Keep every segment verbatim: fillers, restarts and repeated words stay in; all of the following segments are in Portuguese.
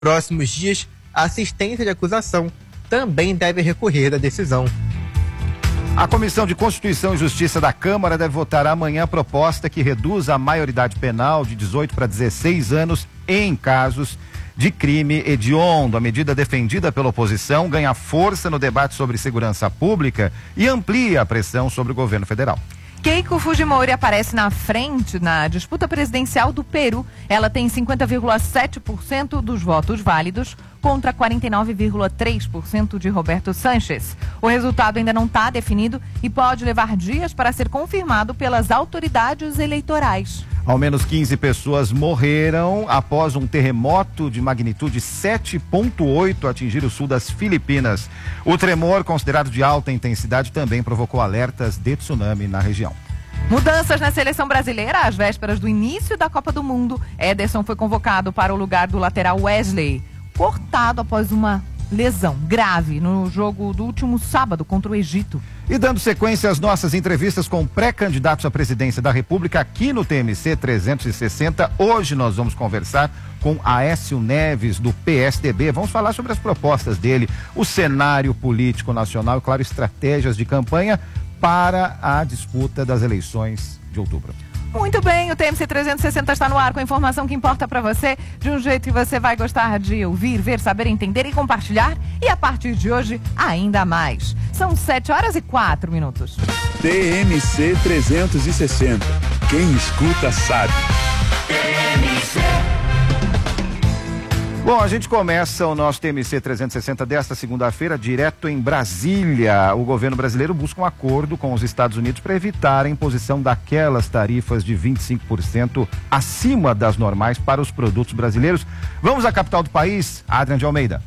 Próximos dias, a assistência de acusação também deve recorrer da decisão. A Comissão de Constituição e Justiça da Câmara deve votar amanhã a proposta que reduz a maioridade penal de dezoito para dezesseis anos em casos de crime hediondo. A medida defendida pela oposição ganha força no debate sobre segurança pública e amplia a pressão sobre o governo federal. Keiko Fujimori aparece na frente na disputa presidencial do Peru. Ela tem cinquenta vírgula sete por cento dos votos válidos contra quarenta e nove vírgula três por cento de Roberto Sanches. O resultado ainda não está definido e pode levar dias para ser confirmado pelas autoridades eleitorais. Ao menos quinze pessoas morreram após um terremoto de magnitude sete ponto oito atingir o sul das Filipinas. O tremor, considerado de alta intensidade, também provocou alertas de tsunami na região. Mudanças na seleção brasileira às vésperas do início da Copa do Mundo. Ederson foi convocado para o lugar do lateral Wesley, cortado após uma lesão grave no jogo do último sábado contra o Egito. E dando sequência às nossas entrevistas com pré-candidatos à presidência da República aqui no T M C trezentos e sessenta, hoje nós vamos conversar com Aécio Neves, do P S D B. Vamos falar sobre as propostas dele, o cenário político nacional e, claro, estratégias de campanha para a disputa das eleições de outubro. Muito bem, o T M C trezentos e sessenta está no ar com a informação que importa para você, de um jeito que você vai gostar de ouvir, ver, saber, entender e compartilhar. E a partir de hoje, ainda mais. São sete horas e quatro minutos. T M C trezentos e sessenta. Quem escuta sabe. T M C. Bom, a gente começa o nosso T M C trezentos e sessenta desta segunda-feira direto em Brasília. O governo brasileiro busca um acordo com os Estados Unidos para evitar a imposição daquelas tarifas de vinte e cinco por cento acima das normais para os produtos brasileiros. Vamos à capital do país, Adrian de Almeida.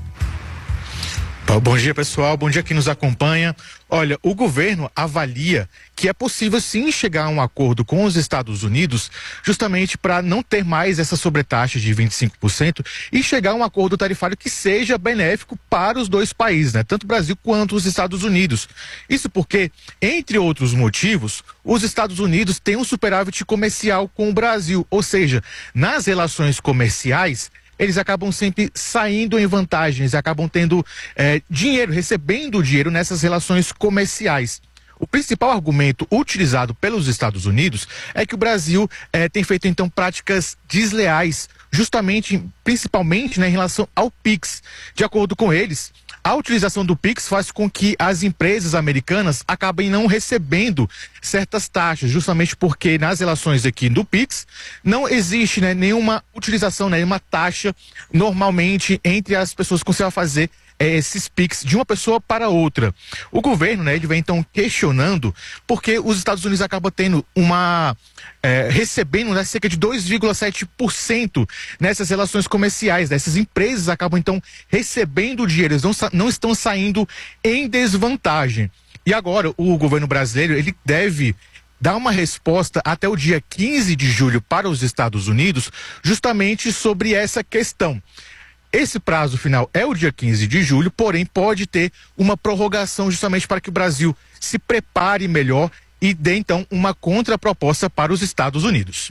Bom dia, pessoal. Bom dia quem nos acompanha. Olha, o governo avalia que é possível sim chegar a um acordo com os Estados Unidos justamente para não ter mais essa sobretaxa de vinte e cinco por cento e chegar a um acordo tarifário que seja benéfico para os dois países, né? Tanto o Brasil quanto os Estados Unidos. Isso porque, entre outros motivos, os Estados Unidos têm um superávit comercial com o Brasil, ou seja, nas relações comerciais, eles acabam sempre saindo em vantagens, acabam tendo eh, dinheiro, recebendo dinheiro nessas relações comerciais. O principal argumento utilizado pelos Estados Unidos é que o Brasil eh, tem feito, então, práticas desleais, justamente, principalmente, né, em relação ao Pix. De acordo com eles, a utilização do Pix faz com que as empresas americanas acabem não recebendo certas taxas, justamente porque nas relações aqui do Pix não existe, né, nenhuma utilização, né, nenhuma taxa normalmente entre as pessoas que você vai fazer é, esses Pix de uma pessoa para outra. O governo, né, ele vem então questionando porque os Estados Unidos acabam tendo uma é, recebendo, né, cerca de dois vírgula sete por cento nessas relações comerciais. Né? Essas empresas acabam então recebendo dinheiro, eles não, não estão saindo em desvantagem. E agora o governo brasileiro ele deve dar uma resposta até o dia quinze de julho para os Estados Unidos justamente sobre essa questão. Esse prazo final é o dia quinze de julho, porém pode ter uma prorrogação justamente para que o Brasil se prepare melhor e dê então uma contraproposta para os Estados Unidos.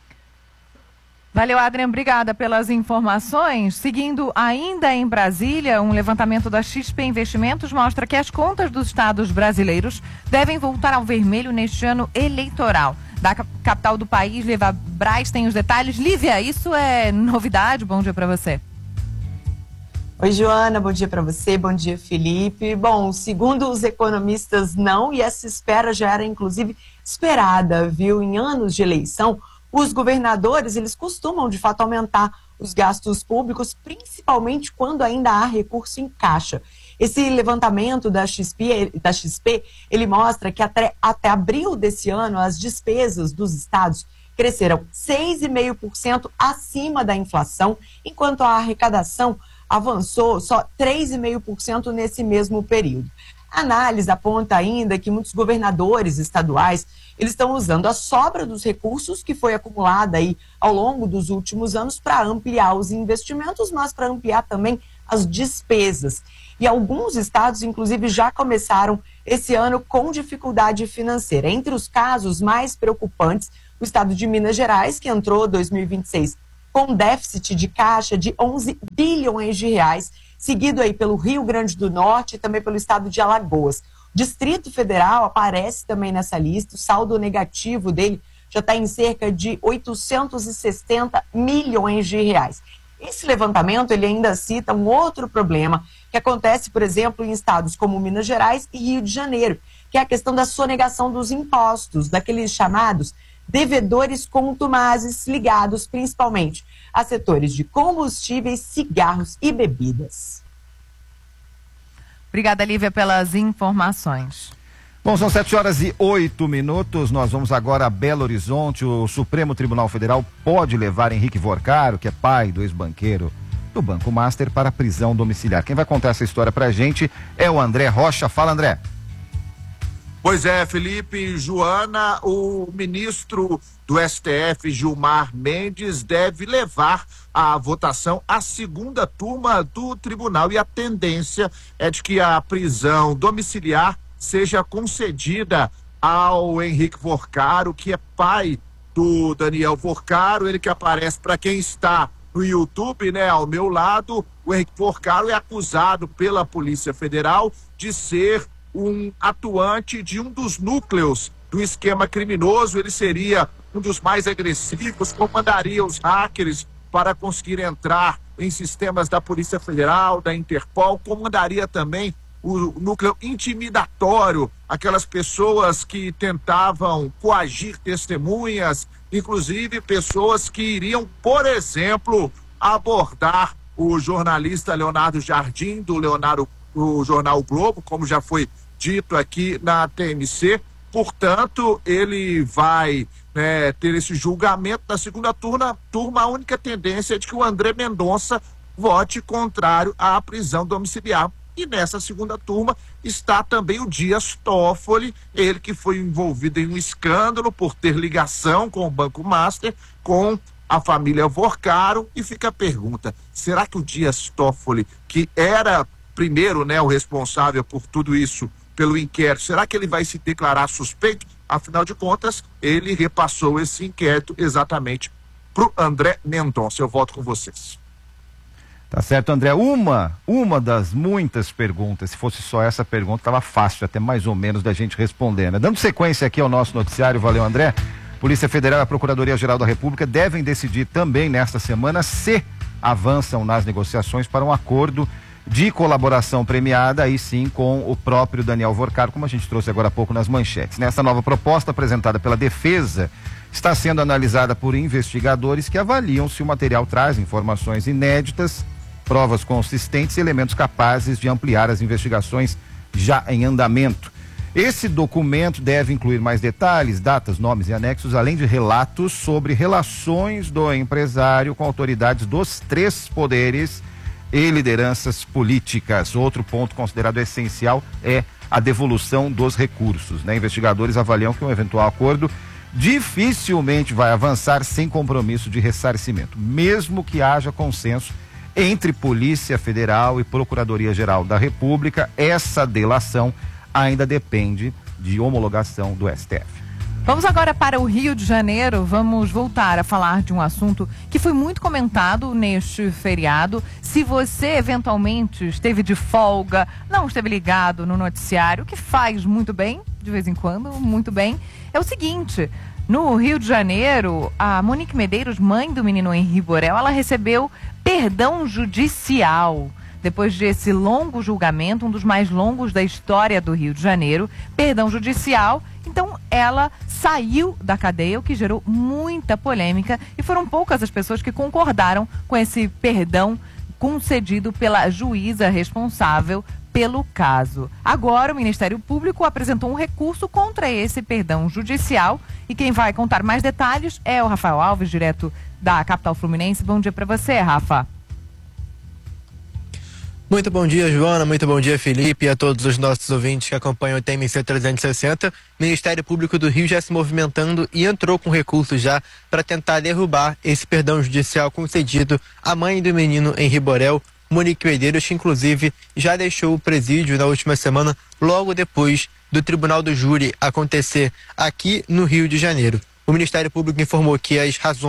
Valeu, Adrian, obrigada pelas informações. Seguindo ainda em Brasília, um levantamento da X P Investimentos mostra que as contas dos estados brasileiros devem voltar ao vermelho neste ano eleitoral. Da capital do país, Lívia Braz tem os detalhes. Lívia, isso é novidade? Bom dia para você. Oi, Joana, bom dia para você, bom dia, Felipe. Bom, segundo os economistas, não, e essa espera já era, inclusive, esperada, viu? Em anos de eleição, os governadores, eles costumam, de fato, aumentar os gastos públicos, principalmente quando ainda há recurso em caixa. Esse levantamento da X P, da X P ele mostra que até, até abril desse ano, as despesas dos estados cresceram seis vírgula cinco por cento acima da inflação, enquanto a arrecadação avançou só três vírgula cinco por cento nesse mesmo período. A análise aponta ainda que muitos governadores estaduais eles estão usando a sobra dos recursos que foi acumulada aí ao longo dos últimos anos para ampliar os investimentos, mas para ampliar também as despesas. E alguns estados, inclusive, já começaram esse ano com dificuldade financeira. Entre os casos mais preocupantes, o estado de Minas Gerais, que entrou dois mil e vinte e seis com déficit de caixa de onze bilhões de reais, seguido aí pelo Rio Grande do Norte e também pelo estado de Alagoas. O Distrito Federal aparece também nessa lista, o saldo negativo dele já está em cerca de oitocentos e sessenta milhões de reais. Esse levantamento ele ainda cita um outro problema que acontece, por exemplo, em estados como Minas Gerais e Rio de Janeiro, que é a questão da sonegação dos impostos, daqueles chamados devedores contumazes ligados principalmente a setores de combustíveis, cigarros e bebidas. Obrigada, Lívia, pelas informações. Bom, são sete horas e oito minutos. Nós vamos agora a Belo Horizonte. O Supremo Tribunal Federal pode levar Henrique Vorcaro, que é pai do ex-banqueiro do Banco Master, para a prisão domiciliar. Quem vai contar essa história pra gente é o André Rocha. Fala, André. Pois é, Felipe, Joana, o ministro do S T F, Gilmar Mendes, deve levar a votação à segunda turma do tribunal, e a tendência é de que a prisão domiciliar seja concedida ao Henrique Vorcaro, que é pai do Daniel Vorcaro, ele que aparece, para quem está no YouTube, né, ao meu lado. O Henrique Vorcaro é acusado pela Polícia Federal de ser um atuante de um dos núcleos do esquema criminoso. Ele seria um dos mais agressivos, comandaria os hackers para conseguir entrar em sistemas da Polícia Federal, da Interpol, comandaria também o núcleo intimidatório, aquelas pessoas que tentavam coagir testemunhas, inclusive pessoas que iriam, por exemplo, abordar o jornalista Leonardo Jardim, do Leonardo, o Jornal Globo, como já foi dito aqui na T M C. Portanto, ele vai, né, ter esse julgamento na segunda turma. turma. A única tendência é de que o André Mendonça vote contrário à prisão domiciliar. E nessa segunda turma está também o Dias Toffoli, ele que foi envolvido em um escândalo por ter ligação com o Banco Master, com a família Vorcaro. E fica a pergunta, será que o Dias Toffoli, que era primeiro, né, o responsável por tudo isso, pelo inquérito, será que ele vai se declarar suspeito? Afinal de contas, ele repassou esse inquérito exatamente para o André Mendonça. Eu volto com vocês. Tá certo, André. Uma, uma das muitas perguntas, se fosse só essa pergunta, estava fácil até mais ou menos da gente responder, né? Dando sequência aqui ao nosso noticiário, valeu, André. Polícia Federal e a Procuradoria-Geral da República devem decidir também nesta semana se avançam nas negociações para um acordo de colaboração premiada, aí sim, com o próprio Daniel Vorcaro, como a gente trouxe agora há pouco nas manchetes. Nessa nova proposta apresentada pela Defesa, está sendo analisada por investigadores que avaliam se o material traz informações inéditas, provas consistentes e elementos capazes de ampliar as investigações já em andamento. Esse documento deve incluir mais detalhes, datas, nomes e anexos, além de relatos sobre relações do empresário com autoridades dos três poderes e lideranças políticas. Outro ponto considerado essencial é a devolução dos recursos, né? Investigadores avaliam que um eventual acordo dificilmente vai avançar sem compromisso de ressarcimento, mesmo que haja consenso entre Polícia Federal e Procuradoria-Geral da República. Essa delação ainda depende de homologação do S T F. Vamos agora para o Rio de Janeiro. Vamos voltar a falar de um assunto que foi muito comentado neste feriado. Se você eventualmente esteve de folga, não esteve ligado no noticiário, o que faz muito bem, de vez em quando, muito bem, é o seguinte: no Rio de Janeiro, a Monique Medeiros, mãe do menino Henri Borel, ela recebeu perdão judicial. Depois desse longo julgamento, um dos mais longos da história do Rio de Janeiro, perdão judicial. Então, ela saiu da cadeia, o que gerou muita polêmica, e foram poucas as pessoas que concordaram com esse perdão concedido pela juíza responsável pelo caso. Agora, o Ministério Público apresentou um recurso contra esse perdão judicial, e quem vai contar mais detalhes é o Rafael Alves, direto da capital fluminense. Bom dia para você, Rafa. Muito bom dia, Joana, muito bom dia, Felipe, e a todos os nossos ouvintes que acompanham o T M C trezentos e sessenta. O Ministério Público do Rio já se movimentando e entrou com recursos já para tentar derrubar esse perdão judicial concedido à mãe do menino Henri Borel, Monique Medeiros, que inclusive já deixou o presídio na última semana, logo depois do Tribunal do Júri acontecer aqui no Rio de Janeiro. O Ministério Público informou que as razões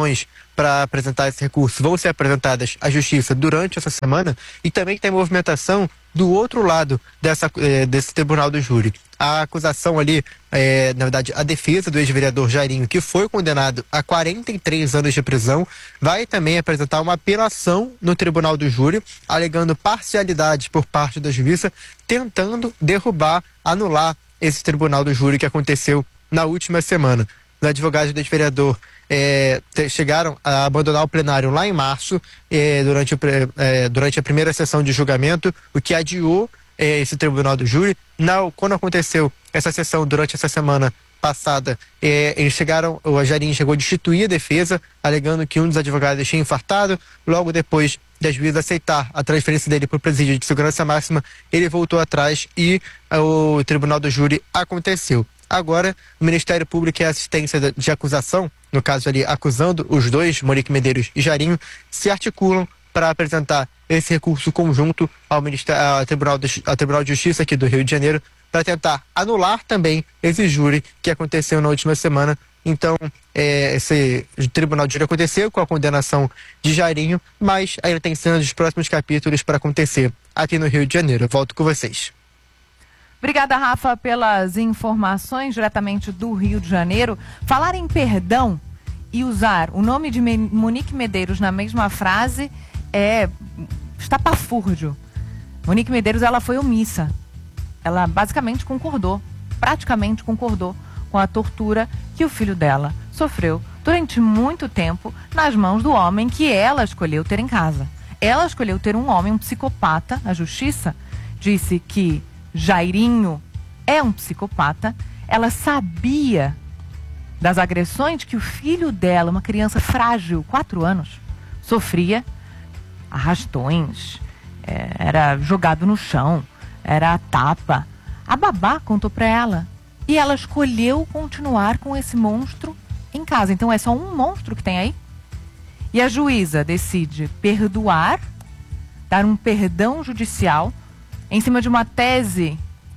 para apresentar esse recurso vão ser apresentadas à Justiça durante essa semana, e também tem movimentação do outro lado dessa, eh, desse tribunal do júri. A acusação ali, eh, na verdade, a defesa do ex-vereador Jairinho, que foi condenado a quarenta e três anos de prisão, vai também apresentar uma apelação no tribunal do júri, alegando parcialidade por parte da juíza, tentando derrubar, anular esse tribunal do júri que aconteceu na última semana. Os advogados do ex-vereador é, chegaram a abandonar o plenário lá em março, é, durante, o, é, durante a primeira sessão de julgamento, o que adiou é, esse tribunal do júri. Na, quando aconteceu essa sessão durante essa semana passada, é, eles chegaram, o Jairinho chegou a destituir a defesa, alegando que um dos advogados tinha infartado. Logo depois da juíza aceitar a transferência dele para o presídio de segurança máxima, ele voltou atrás e o tribunal do júri aconteceu. Agora, o Ministério Público e a assistência de acusação, no caso ali acusando os dois, Monique Medeiros e Jairinho, se articulam para apresentar esse recurso conjunto ao, Ministério, ao, Tribunal de, ao Tribunal de Justiça aqui do Rio de Janeiro, para tentar anular também esse júri que aconteceu na última semana. Então, é, esse tribunal de júri aconteceu com a condenação de Jairinho, mas ainda tem cenas dos próximos capítulos para acontecer aqui no Rio de Janeiro. Eu volto com vocês. Obrigada, Rafa, pelas informações diretamente do Rio de Janeiro. Falar em perdão e usar o nome de Monique Medeiros na mesma frase é estapafúrdio. Monique Medeiros, ela foi omissa. Ela basicamente concordou, praticamente concordou com a tortura que o filho dela sofreu durante muito tempo nas mãos do homem que ela escolheu ter em casa. Ela escolheu ter um homem, um psicopata. A justiça disse que Jairinho é um psicopata. Ela sabia das agressões que o filho dela, uma criança frágil, quatro anos, sofria. Arrastões, é, era jogado no chão, era a tapa. A babá contou pra ela. E ela escolheu continuar com esse monstro em casa. Então é só um monstro que tem aí. E a juíza decide perdoar, dar um perdão judicial em cima de uma tese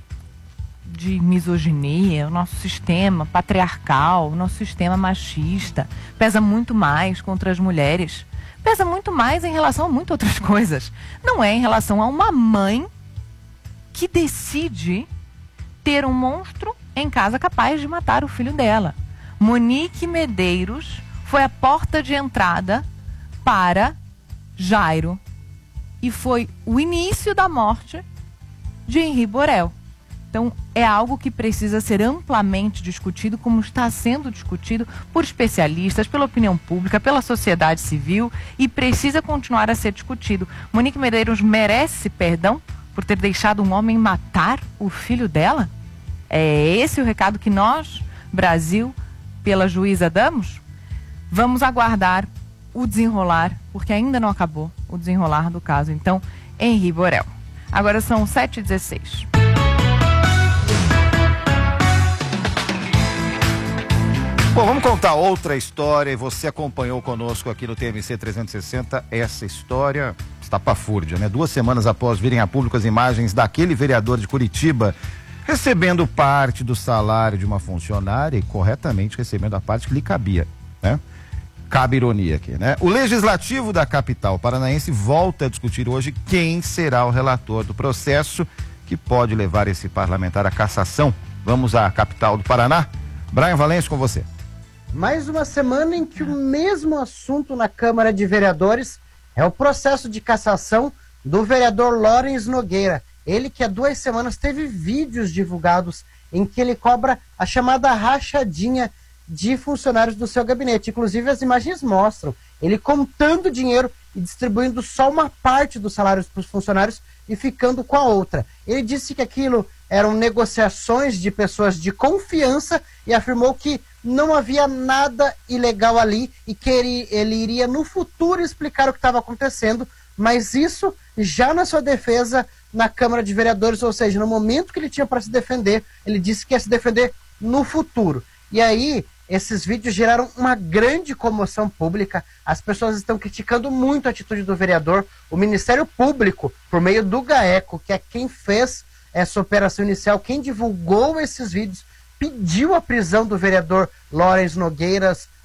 de misoginia. O nosso sistema patriarcal, o nosso sistema machista pesa muito mais contra as mulheres. Pesa muito mais em relação a muitas outras coisas. Não é em relação a uma mãe que decide ter um monstro em casa capaz de matar o filho dela. Monique Medeiros foi a porta de entrada para Jairo e foi o início da morte de Henri Borel. Então, é algo que precisa ser amplamente discutido, como está sendo discutido por especialistas, pela opinião pública, pela sociedade civil, e precisa continuar a ser discutido. Monique Medeiros merece perdão por ter deixado um homem matar o filho dela? É esse o recado que nós, Brasil, pela juíza, damos? Vamos aguardar o desenrolar, porque ainda não acabou o desenrolar do caso, então, Henri Borel. Agora são sete e dezesseis. Bom, vamos contar outra história, e você acompanhou conosco aqui no T M C trezentos e sessenta essa história estapafúrdia, né? Duas semanas após virem a público as imagens daquele vereador de Curitiba recebendo parte do salário de uma funcionária e corretamente recebendo a parte que lhe cabia, né? Cabe ironia aqui, né? O Legislativo da capital paranaense volta a discutir hoje quem será o relator do processo que pode levar esse parlamentar à cassação. Vamos à capital do Paraná? Brian Valência, com você. Mais uma semana em que o mesmo assunto na Câmara de Vereadores é o processo de cassação do vereador Lawrence Nogueira. Ele que há duas semanas teve vídeos divulgados em que ele cobra a chamada rachadinha de funcionários do seu gabinete. Inclusive as imagens mostram ele contando dinheiro e distribuindo só uma parte dos salários para os funcionários e ficando com a outra. Ele disse que aquilo eram negociações de pessoas de confiança e afirmou que não havia nada ilegal ali e que ele, ele iria no futuro explicar o que estava acontecendo, mas isso já na sua defesa na Câmara de Vereadores, ou seja, no momento que ele tinha para se defender, ele disse que ia se defender no futuro. E aí, esses vídeos geraram uma grande comoção pública, as pessoas estão criticando muito a atitude do vereador. O Ministério Público, por meio do GAECO, que é quem fez essa operação inicial, quem divulgou esses vídeos, pediu a prisão do vereador Lawrence Nogueiras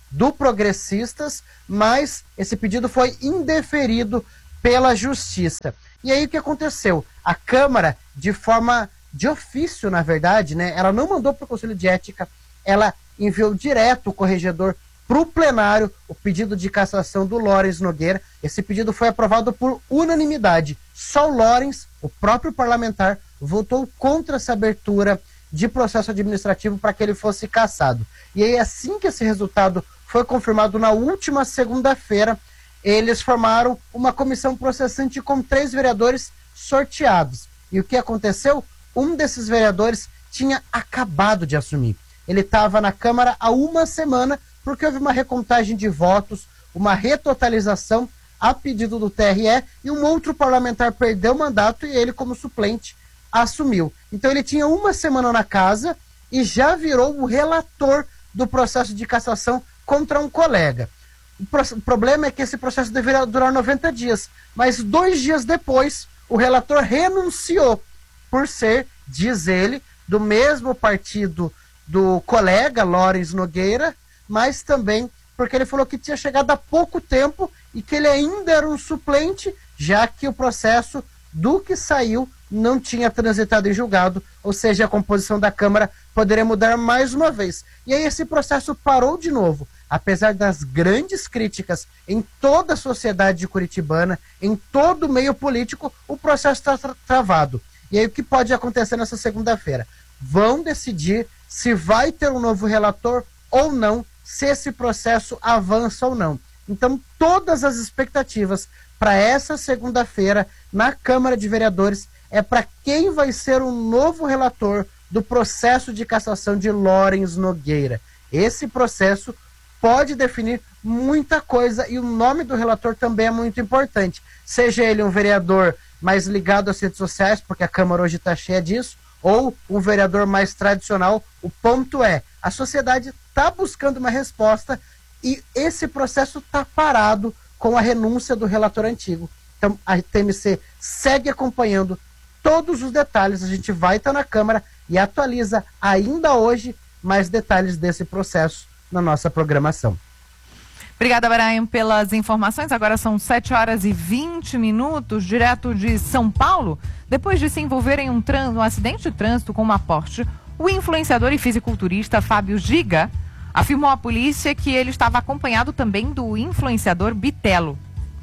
do Progressistas, mas esse pedido foi indeferido pela Justiça. E aí o que aconteceu? A Câmara, de forma de ofício, na verdade, né, ela não mandou para o Conselho de Ética, ela enviou direto o corregedor para o plenário o pedido de cassação do Lawrence Nogueira. Esse pedido foi aprovado por unanimidade. Só o Lawrence, o próprio parlamentar, votou contra essa abertura de processo administrativo para que ele fosse cassado. E aí, assim que esse resultado foi confirmado na última segunda-feira, eles formaram uma comissão processante com três vereadores sorteados. E o que aconteceu? Um desses vereadores tinha acabado de assumir. Ele estava na Câmara há uma semana porque houve uma recontagem de votos, uma retotalização a pedido do T R E, e um outro parlamentar perdeu o mandato e ele, como suplente, assumiu. Então ele tinha uma semana na casa e já virou o relator do processo de cassação contra um colega. O, pro o problema é que esse processo deveria durar noventa dias, mas dois dias depois o relator renunciou por ser, diz ele, do mesmo partido do colega Lawrence Nogueira, mas também porque ele falou que tinha chegado há pouco tempo e que ele ainda era um suplente, já que o processo do que saiu não tinha transitado em julgado, ou seja, a composição da Câmara poderia mudar mais uma vez. E aí esse processo parou de novo, apesar das grandes críticas em toda a sociedade curitibana, em todo o meio político, o processo está tra travado. E aí o que pode acontecer nessa segunda-feira? Vão decidir se vai ter um novo relator ou não, se esse processo avança ou não. Então, todas as expectativas para essa segunda-feira na Câmara de Vereadores é para quem vai ser o novo relator do processo de cassação de Lawrence Nogueira. Esse processo pode definir muita coisa e o nome do relator também é muito importante. Seja ele um vereador mais ligado às redes sociais, porque a Câmara hoje está cheia disso, ou um vereador mais tradicional. O ponto é, a sociedade está buscando uma resposta e esse processo está parado com a renúncia do relator antigo. Então a T M C segue acompanhando todos os detalhes, a gente vai estar na Câmara e atualiza ainda hoje mais detalhes desse processo na nossa programação. Obrigada, Brian, pelas informações. Agora são sete horas e vinte minutos, direto de São Paulo. Depois de se envolver em um, um acidente de trânsito com uma Porsche, o influenciador e fisiculturista Fábio Giga afirmou à polícia que ele estava acompanhado também do influenciador Bitelo.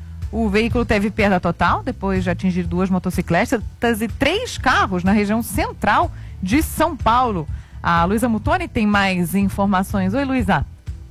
O veículo teve perda total depois de atingir duas motocicletas e três carros na região central de São Paulo. A Luísa Mutoni tem mais informações. Oi, Luísa.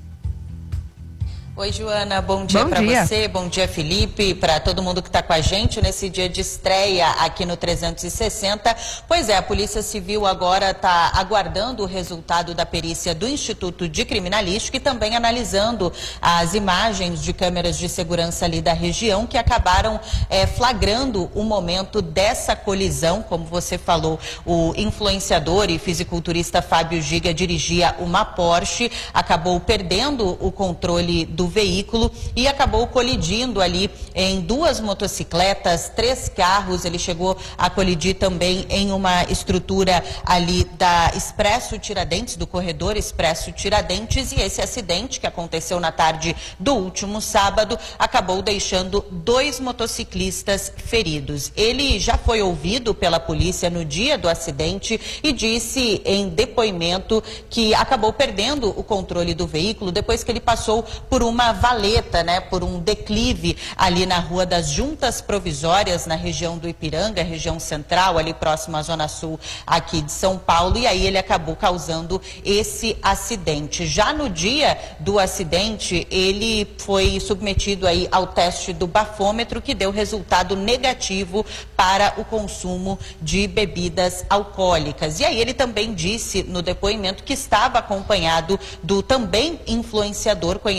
Oi, Joana, bom dia para você, bom dia, Felipe, para todo mundo que está com a gente nesse dia de estreia aqui no trezentos e sessenta. Pois é, a Polícia Civil agora está aguardando o resultado da perícia do Instituto de Criminalística e também analisando as imagens de câmeras de segurança ali da região que acabaram é, flagrando o momento dessa colisão. Como você falou, o influenciador e fisiculturista Fábio Giga dirigia uma Porsche, acabou perdendo o controle do veículo e acabou colidindo ali em duas motocicletas, três carros. Ele chegou a colidir também em uma estrutura ali da Expresso Tiradentes, do corredor Expresso Tiradentes, e esse acidente que aconteceu na tarde do último sábado acabou deixando dois motociclistas feridos. Ele já foi ouvido pela polícia no dia do acidente e disse em depoimento que acabou perdendo o controle do veículo depois que ele passou por uma uma valeta, né, por um declive ali na Rua das Juntas Provisórias, na região do Ipiranga, região central, ali próximo à Zona Sul aqui de São Paulo, e aí ele acabou causando esse acidente. Já no dia do acidente, ele foi submetido aí ao teste do bafômetro, que deu resultado negativo para o consumo de bebidas alcoólicas. E aí ele também disse no depoimento que estava acompanhado do também influenciador conhecido como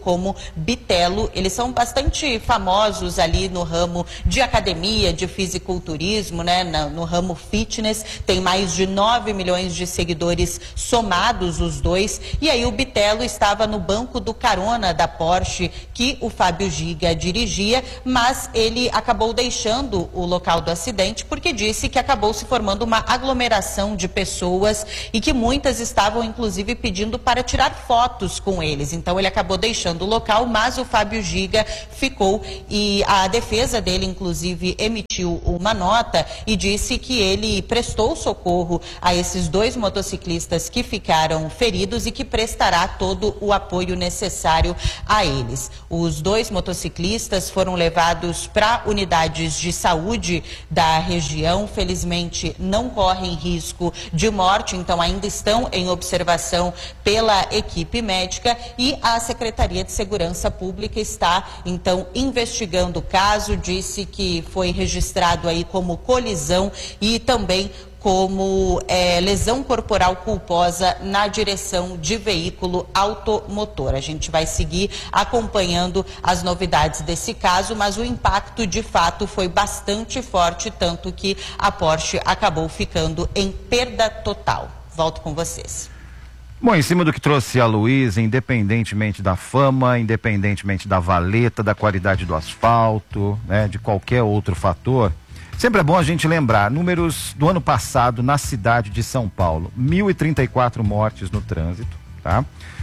como Bitelo. Eles são bastante famosos ali no ramo de academia, de fisiculturismo, né? No, no ramo fitness. Tem mais de nove milhões de seguidores somados, os dois. E aí o Bitelo estava no banco do carona da Porsche que o Fábio Giga dirigia, mas ele acabou deixando o local do acidente porque disse que acabou se formando uma aglomeração de pessoas e que muitas estavam inclusive pedindo para tirar fotos com eles. Então ele acabou deixando o local, mas o Fábio Giga ficou e a defesa dele inclusive emitiu uma nota e disse que ele prestou socorro a esses dois motociclistas que ficaram feridos e que prestará todo o apoio necessário a eles. Os dois motociclistas foram levados para unidades de saúde da região, felizmente não correm risco de morte, então ainda estão em observação pela equipe médica e a Secretaria de Segurança Pública está então investigando o caso, disse que foi registrado aí como colisão e também como é, lesão corporal culposa na direção de veículo automotor. A gente vai seguir acompanhando as novidades desse caso, mas o impacto de fato foi bastante forte, tanto que a Porsche acabou ficando em perda total. Volto com vocês. Bom, em cima do que trouxe a Luísa, independentemente da fama, independentemente da valeta, da qualidade do asfalto, né, de qualquer outro fator, sempre é bom a gente lembrar, números do ano passado na cidade de São Paulo, mil e trinta e quatro mortes no trânsito, tá?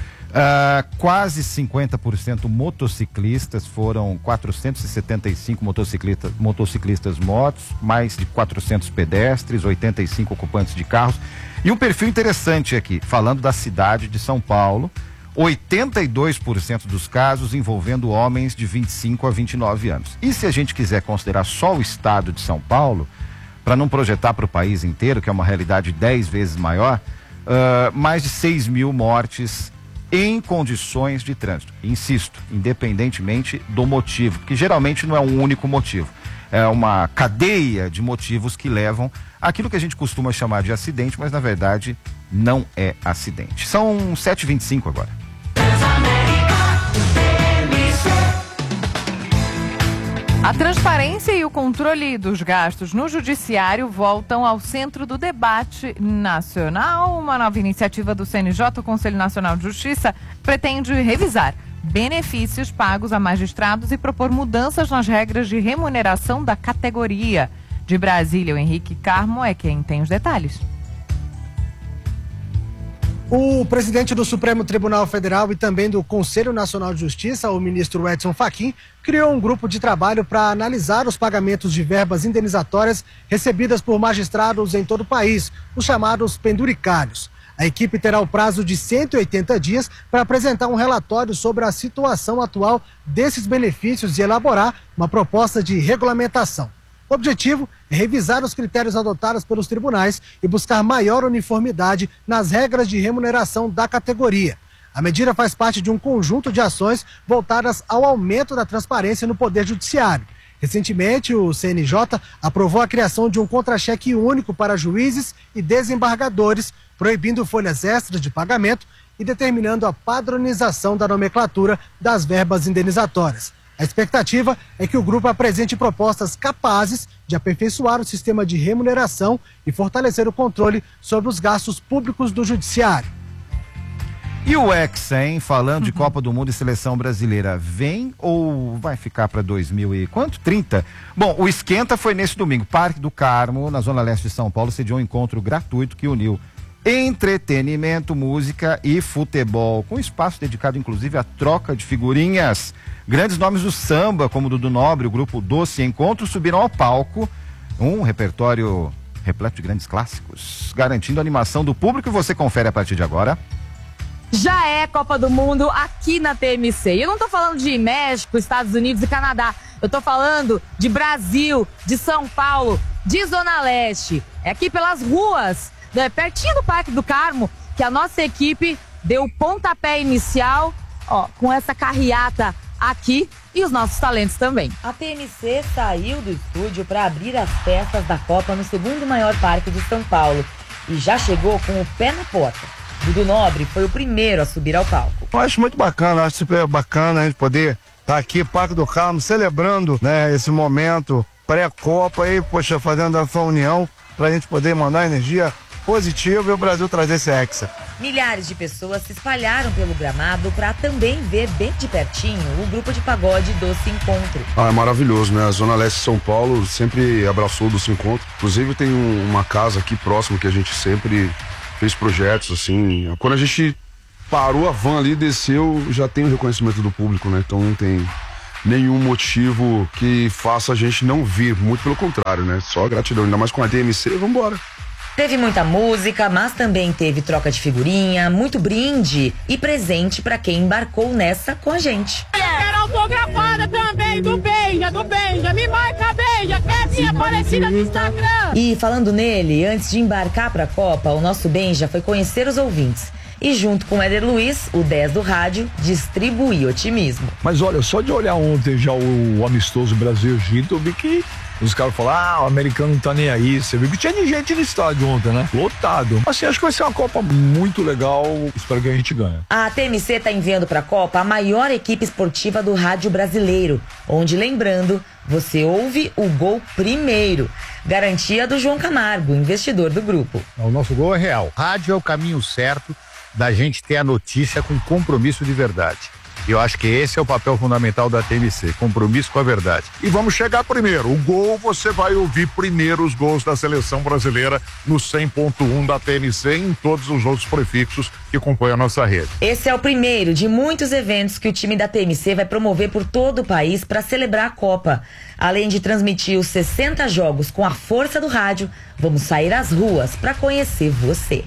Uh, quase cinquenta por cento motociclistas, foram quatrocentos e setenta e cinco motociclistas, motociclistas mortos, mais de quatrocentos pedestres, oitenta e cinco ocupantes de carros. E um perfil interessante aqui, falando da cidade de São Paulo, oitenta e dois por cento dos casos envolvendo homens de vinte e cinco a vinte e nove anos. E se a gente quiser considerar só o estado de São Paulo, para não projetar para o país inteiro, que é uma realidade dez vezes maior, uh, mais de seis mil mortes em condições de trânsito. Insisto, independentemente do motivo, que geralmente não é um único motivo. É uma cadeia de motivos que levam àquilo que a gente costuma chamar de acidente, mas na verdade não é acidente. São sete e vinte e cinco agora. A transparência e o controle dos gastos no judiciário voltam ao centro do debate nacional. Uma nova iniciativa do C N J, o Conselho Nacional de Justiça, pretende revisar benefícios pagos a magistrados e propor mudanças nas regras de remuneração da categoria. De Brasília, o Henrique Carmo é quem tem os detalhes. O presidente do Supremo Tribunal Federal e também do Conselho Nacional de Justiça, o ministro Edson Fachin, criou um grupo de trabalho para analisar os pagamentos de verbas indenizatórias recebidas por magistrados em todo o país, os chamados penduricários. A equipe terá o prazo de cento e oitenta dias para apresentar um relatório sobre a situação atual desses benefícios e elaborar uma proposta de regulamentação. O objetivo é revisar os critérios adotados pelos tribunais e buscar maior uniformidade nas regras de remuneração da categoria. A medida faz parte de um conjunto de ações voltadas ao aumento da transparência no Poder Judiciário. Recentemente, o C N J aprovou a criação de um contra-cheque único para juízes e desembargadores, proibindo folhas extras de pagamento e determinando a padronização da nomenclatura das verbas indenizatórias. A expectativa é que o grupo apresente propostas capazes de aperfeiçoar o sistema de remuneração e fortalecer o controle sobre os gastos públicos do judiciário. E o Hexa, hein? Falando de Copa do Mundo e Seleção Brasileira, vem ou vai ficar para dois mil e quanto? trinta? Bom, o esquenta foi nesse domingo. Parque do Carmo, na Zona Leste de São Paulo, sediou um encontro gratuito que uniu entretenimento, música e futebol, com espaço dedicado inclusive à troca de figurinhas. Grandes nomes do samba, como Dudu Nobre, o grupo Doce Encontro, subiram ao palco, um repertório repleto de grandes clássicos, garantindo a animação do público, e você confere a partir de agora. Já é Copa do Mundo aqui na T M C. E eu não tô falando de México, Estados Unidos e Canadá. Eu tô falando de Brasil, de São Paulo, de Zona Leste. É aqui pelas ruas, né, pertinho do Parque do Carmo, que a nossa equipe deu o pontapé inicial, ó, com essa carreata aqui, e os nossos talentos também. A T M C saiu do estúdio para abrir as festas da Copa no segundo maior parque de São Paulo e já chegou com o pé na porta. Dudu Nobre foi o primeiro a subir ao palco. Eu acho muito bacana, acho super bacana a gente poder estar aqui, Parque do Carmo, celebrando, né, esse momento pré-Copa e, poxa, fazendo essa união para a gente poder mandar energia positiva e o Brasil trazer esse hexa. Milhares de pessoas se espalharam pelo gramado para também ver bem de pertinho o grupo de pagode Doce Encontro. Ah, é maravilhoso, né? A Zona Leste de São Paulo sempre abraçou o Doce Encontro. Inclusive tem um, uma casa aqui próximo que a gente sempre fez projetos, assim. Quando a gente parou a van ali, desceu, já tem o reconhecimento do público, né? Então não tem nenhum motivo que faça a gente não vir, muito pelo contrário, né? Só gratidão, ainda mais com a D M C, vambora. Teve muita música, mas também teve troca de figurinha, muito brinde e presente para quem embarcou nessa com a gente. Quero autografada também do Beija, do Beija, me marca Beija, que é minha parecida no Instagram. E falando nele, antes de embarcar para a Copa, o nosso Benja foi conhecer os ouvintes. E junto com o Éder Luiz, o dez do rádio, distribuir otimismo. Mas olha, só de olhar ontem já o amistoso Brasil-Egito, eu vi que os caras falaram, ah, o americano não tá nem aí. Você viu que tinha de gente no estádio ontem, né? Lotado. Assim, acho que vai ser uma Copa muito legal. Espero que a gente ganhe. A T M C tá enviando pra Copa a maior equipe esportiva do rádio brasileiro. Onde, lembrando, você ouve o gol primeiro. Garantia do João Camargo, investidor do grupo. O nosso gol é real. Rádio é o caminho certo da gente ter a notícia com compromisso de verdade. E eu acho que esse é o papel fundamental da T M C, compromisso com a verdade. E vamos chegar primeiro. O gol, você vai ouvir primeiro os gols da seleção brasileira no cem ponto um da T M C e em todos os outros prefixos que compõem a nossa rede. Esse é o primeiro de muitos eventos que o time da T M C vai promover por todo o país para celebrar a Copa. Além de transmitir os sessenta jogos com a força do rádio, vamos sair às ruas para conhecer você.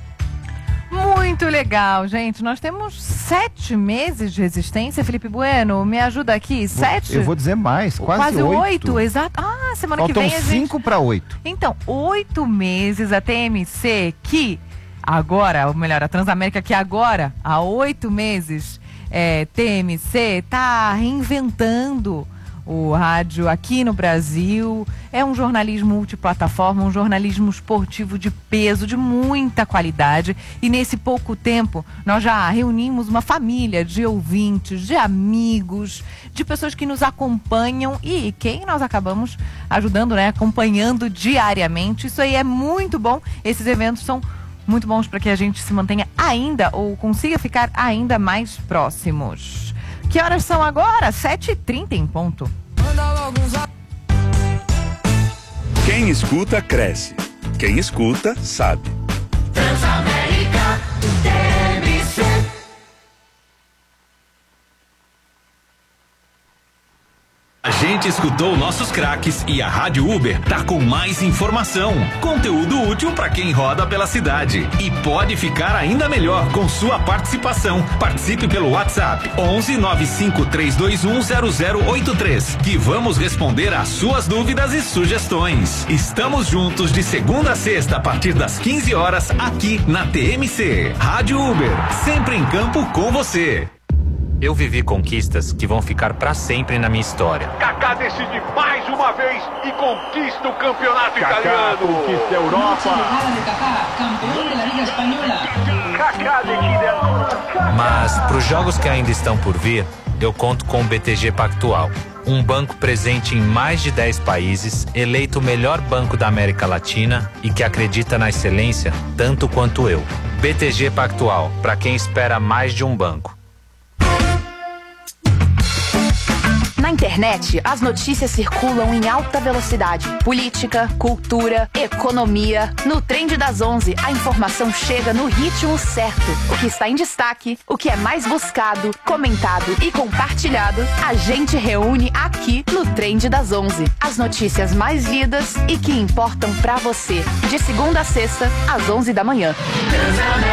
Muito legal, gente. Nós temos sete meses de resistência. Felipe Bueno, me ajuda aqui. Sete? Eu vou dizer mais, quase, quase oito. oito. Exato. Ah, semana Faltam que vem a gente... cinco para oito. Então, oito meses a T M C que agora, ou melhor, a Transamérica que agora, há oito meses, é, T M C tá reinventando o rádio aqui no Brasil. É um jornalismo multiplataforma, um jornalismo esportivo de peso, de muita qualidade. E nesse pouco tempo, nós já reunimos uma família de ouvintes, de amigos, de pessoas que nos acompanham e quem nós acabamos ajudando, né? Acompanhando diariamente. Isso aí é muito bom. Esses eventos são muito bons para que a gente se mantenha ainda ou consiga ficar ainda mais próximos. Que horas são agora? sete e trinta em ponto. Quem escuta, cresce. Quem escuta, sabe. Transamérica, T M C. A gente escutou nossos craques e a Rádio Uber tá com mais informação, conteúdo útil para quem roda pela cidade e pode ficar ainda melhor com sua participação. Participe pelo WhatsApp onze nove cinco três dois um zero zero oito três que vamos responder às suas dúvidas e sugestões. Estamos juntos de segunda a sexta a partir das quinze horas aqui na T M C. Rádio Uber, sempre em campo com você. Eu vivi conquistas que vão ficar para sempre na minha história. Kaká decide mais uma vez e conquista o campeonato Kaká italiano. conquista a Europa. Kaká decide a... Mas para os jogos que ainda estão por vir, eu conto com o B T G Pactual. Um banco presente em mais de dez países, eleito o melhor banco da América Latina e que acredita na excelência tanto quanto eu. B T G Pactual, para quem espera mais de um banco. Na internet, as notícias circulam em alta velocidade. Política, cultura, economia. No Trend das onze, a informação chega no ritmo certo. O que está em destaque, o que é mais buscado, comentado e compartilhado, a gente reúne aqui no Trend das onze. As notícias mais lidas e que importam pra você. De segunda a sexta, às onze da manhã.